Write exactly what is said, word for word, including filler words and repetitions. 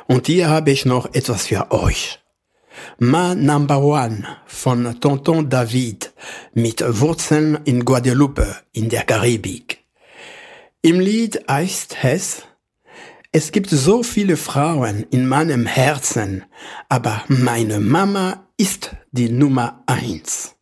Und hier habe ich noch etwas für euch. Ma Number One von Tonton David mit Wurzeln in Guadeloupe in der Karibik. Im Lied heißt es: Es gibt so viele Frauen in meinem Herzen, aber meine Mama ist die Nummer eins.